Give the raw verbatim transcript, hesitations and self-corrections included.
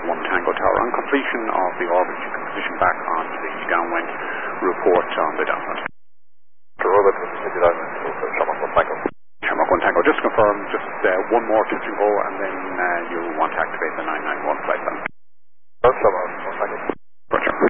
one Tango Tower. On completion of the orbit, you can position back on the downwind report on the downwind. Orbit, Shamrock one Tango. Shamrock one Tango. Just confirm, just uh, one more touch and go, and then uh, you'll want to activate the nine nine.